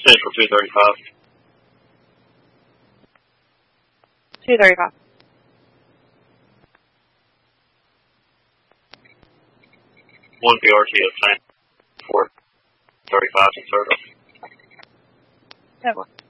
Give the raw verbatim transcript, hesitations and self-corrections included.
Central two thirty-five. two thirty-five. one P R T of four thirty-five to Turtle. That one.